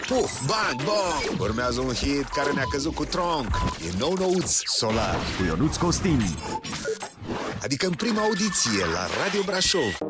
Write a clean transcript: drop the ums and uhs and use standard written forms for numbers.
puf, bang, bong. Urmează un hit care ne-a căzut cu tronc. E nou-nouț Solar cu Ionuț Costin. Adică în prima audiție la Radio Brașov.